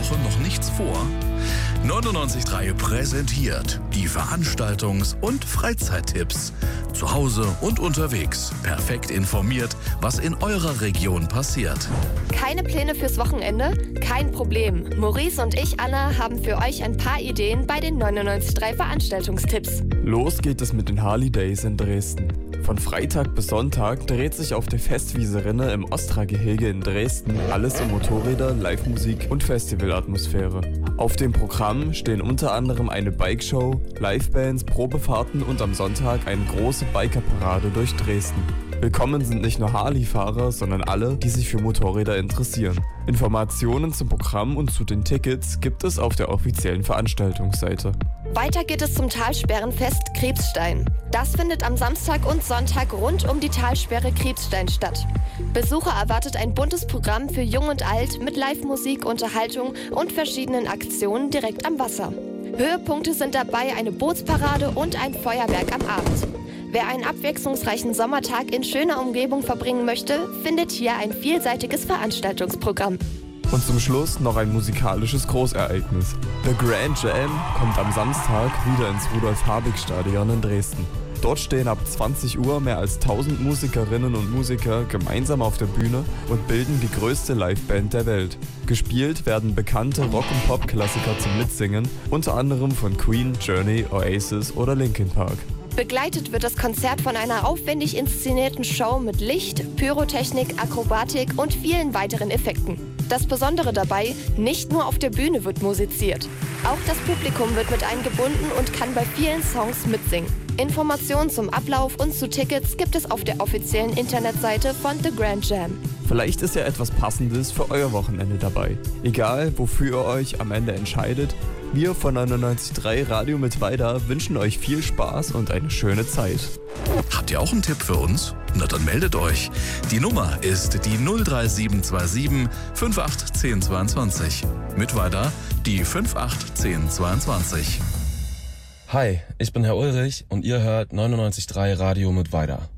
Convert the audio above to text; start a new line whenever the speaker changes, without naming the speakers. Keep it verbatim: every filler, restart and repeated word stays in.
Woche noch nichts vor? neunundneunzig Komma drei präsentiert die Veranstaltungs- und Freizeittipps. Zu Hause und unterwegs. Perfekt informiert, was in eurer Region passiert.
Keine Pläne fürs Wochenende? Kein Problem. Maurice und ich, Anna, haben für euch ein paar Ideen bei den neunundneunzig Komma drei Veranstaltungstipps.
Los geht es mit den Harley Days in Dresden. Von Freitag bis Sonntag dreht sich auf der Festwiese Rinne im Ostra-Gehege in Dresden alles um Motorräder, Live-Musik und Festivalatmosphäre. Auf dem Programm stehen unter anderem eine Bikeshow, Livebands, Probefahrten und am Sonntag eine große Bikerparade durch Dresden. Willkommen sind nicht nur Harley-Fahrer, sondern alle, die sich für Motorräder interessieren. Informationen zum Programm und zu den Tickets gibt es auf der offiziellen Veranstaltungsseite.
Weiter geht es zum Talsperrenfest Kriebstein. Das findet am Samstag und Sonntag rund um die Talsperre Kriebstein statt. Besucher erwartet ein buntes Programm für Jung und Alt mit Live-Musik, Unterhaltung und verschiedenen Aktionen direkt am Wasser. Höhepunkte sind dabei eine Bootsparade und ein Feuerwerk am Abend. Wer einen abwechslungsreichen Sommertag in schöner Umgebung verbringen möchte, findet hier ein vielseitiges Veranstaltungsprogramm.
Und zum Schluss noch ein musikalisches Großereignis. The Grand Jam kommt am Samstag wieder ins Rudolf-Habig-Stadion in Dresden. Dort stehen ab zwanzig Uhr mehr als tausend Musikerinnen und Musiker gemeinsam auf der Bühne und bilden die größte Liveband der Welt. Gespielt werden bekannte Rock- und Pop-Klassiker zum Mitsingen, unter anderem von Queen, Journey, Oasis oder Linkin Park.
Begleitet wird das Konzert von einer aufwendig inszenierten Show mit Licht, Pyrotechnik, Akrobatik und vielen weiteren Effekten. Das Besondere dabei, nicht nur auf der Bühne wird musiziert. Auch das Publikum wird mit eingebunden und kann bei vielen Songs mitsingen. Informationen zum Ablauf und zu Tickets gibt es auf der offiziellen Internetseite von The Grand Jam.
Vielleicht ist ja etwas Passendes für euer Wochenende dabei. Egal, wofür ihr euch am Ende entscheidet, wir von neunundneunzig Komma drei Radio Mittweida wünschen euch viel Spaß und eine schöne Zeit.
Habt ihr auch einen Tipp für uns? Na dann meldet euch. Die Nummer ist die null drei sieben zwei sieben fünf acht eins null zweiundzwanzig. Mittweida die fünf acht eins null zweiundzwanzig.
Hi, ich bin Herr Ulrich und ihr hört neunundneunzig Komma drei Radio Mittweida.